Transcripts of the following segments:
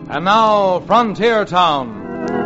And now, Frontier Town.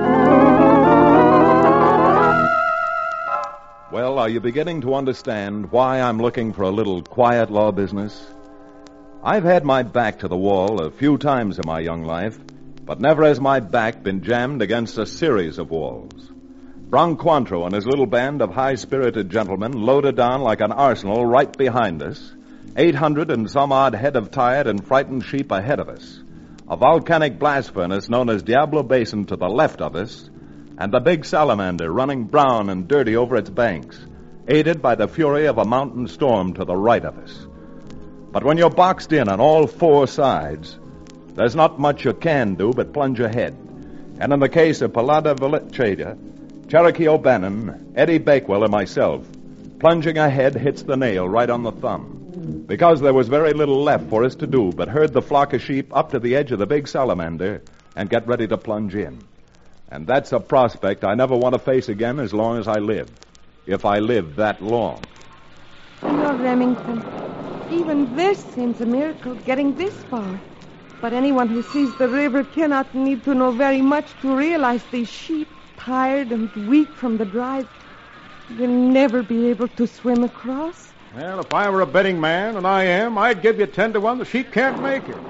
Well, are you beginning to understand why I'm looking for a little quiet law business? I've had my back to the wall a few times in my young life, but never has my back been jammed against a series of walls. Branquantro and his little band of high-spirited gentlemen loaded down like an arsenal right behind us, 800 and some odd head of tired and frightened sheep ahead of us, a volcanic blast furnace known as Diablo Basin to the left of us, and the big salamander running brown and dirty over its banks, aided by the fury of a mountain storm to the right of us. But when you're boxed in on all four sides, there's not much you can do but plunge ahead. And in the case of Palada Villecheda, Cherokee O'Bannon, Eddie Bakewell, and myself, plunging ahead hits the nail right on the thumb. Because there was very little left for us to do but herd the flock of sheep up to the edge of the big salamander and get ready to plunge in. And that's a prospect I never want to face again as long as I live. If I live that long. Senor Remington, even this seems a miracle, getting this far. But anyone who sees the river cannot need to know very much to realize these sheep, tired and weak from the drive, will never be able to swim across. Well, if I were a betting man, and I am, I'd give you 10 to 1 the sheep can't make it.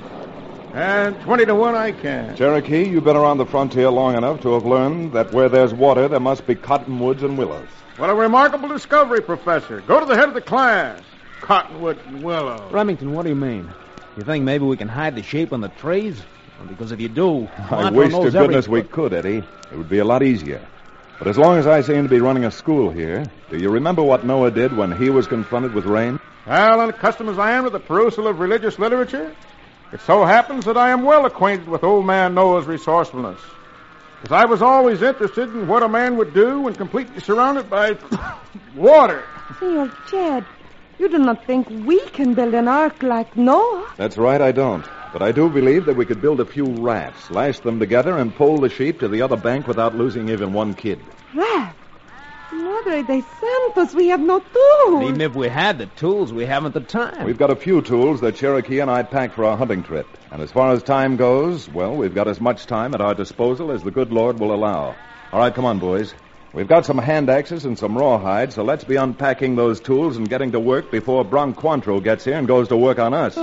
And 20 to 1 I can. Cherokee, you've been around the frontier long enough to have learned that where there's water, there must be cottonwoods and willows. What a remarkable discovery, Professor. Go to the head of the class. Cottonwood and willow. Remington, what do you mean? You think maybe we can hide the sheep on the trees? Well, because if you do... I wish to goodness we could, Eddie. It would be a lot easier. But as long as I seem to be running a school here, do you remember what Noah did when he was confronted with rain? Well, unaccustomed as I am to the perusal of religious literature, it so happens that I am well acquainted with old man Noah's resourcefulness. Because I was always interested in what a man would do when completely surrounded by water. Senor Chad, you do not think we can build an ark like Noah? That's right, I don't. But I do believe that we could build a few rafts, lash them together, and pull the sheep to the other bank without losing even one kid. Raft? Madre de Santos, we have no tools. Even if we had the tools, we haven't the time. We've got a few tools that Cherokee and I packed for our hunting trip. And as far as time goes, well, we've got as much time at our disposal as the good Lord will allow. All right, come on, boys. We've got some hand axes and some rawhide, so let's be unpacking those tools and getting to work before Branquantro gets here and goes to work on us.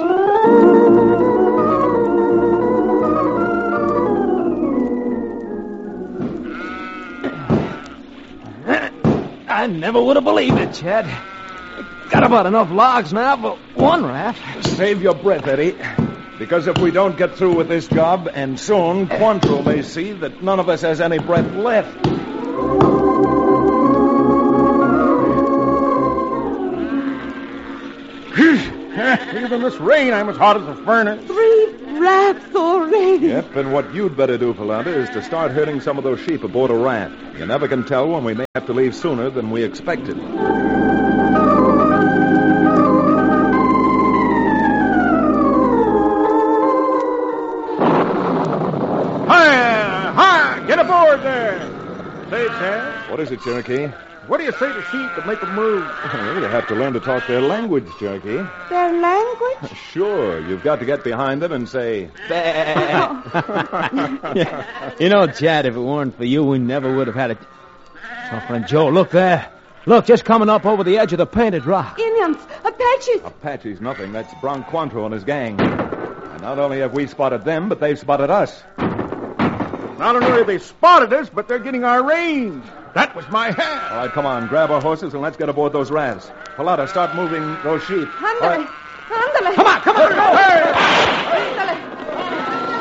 I never would have believed it, Chad. Got about enough logs now for one raft. Save your breath, Eddie. Because if we don't get through with this job, and soon, Quantro may see that none of us has any breath left. Even this rain, I'm as hot as a furnace. 3 rafts already. Yep, and what you'd better do, Palanda, is to start herding some of those sheep aboard a raft. You never can tell when we may have to leave sooner than we expected. Hi! Get aboard there! Say, Chad. What is it, Cherokee? What do you say to sheep that make them move? Well, you have to learn to talk their language, Cherokee. Their language? Sure. You've got to get behind them and say... You know, Chad, if it weren't for you, we never would have had it. My friend Joe, look there. Look, just coming up over the edge of the painted rock. Indians, Apaches. Apaches, nothing. That's Branquantro and his gang. And not only have we spotted them, but they've spotted us. Not only have they spotted us, but they're getting our range. That was my hat. All right, come on. Grab our horses and let's get aboard those rafts. Palada, start moving those sheep. Ándale, ándale. Come on. Hey! Ándale.